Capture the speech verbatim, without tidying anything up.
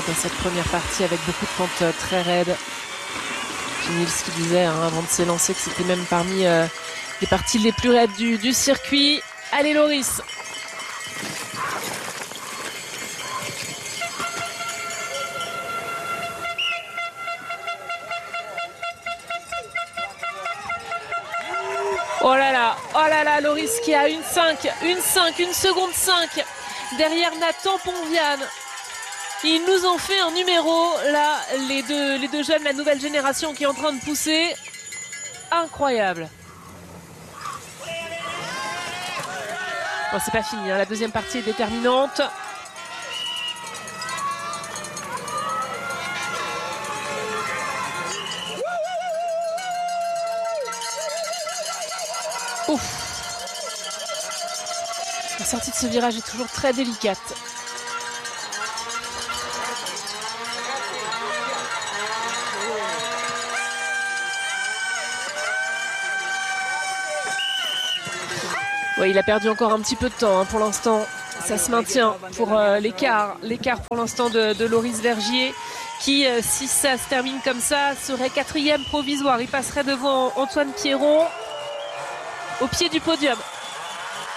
dans cette première partie avec beaucoup de pentes très raides. Nils qui disait hein, avant de s'élancer que c'était même parmi euh, les parties les plus raides du, du circuit. Allez Loris. Oh là là, oh là là, Loris qui a une cinq, une cinq, une seconde cinq derrière Nathan Ponviane. Ils nous ont fait un numéro, là, les deux, les deux jeunes, la nouvelle génération qui est en train de pousser. Incroyable. Bon, c'est pas fini, hein. La deuxième partie est déterminante. Ouf. La sortie de ce virage est toujours très délicate. Ouais, il a perdu encore un petit peu de temps hein, pour l'instant. Ça se maintient pour euh, l'écart. L'écart pour l'instant de, de Loris Vergier qui, euh, si ça se termine comme ça, serait quatrième provisoire. Il passerait devant Antoine Pierron au pied du podium.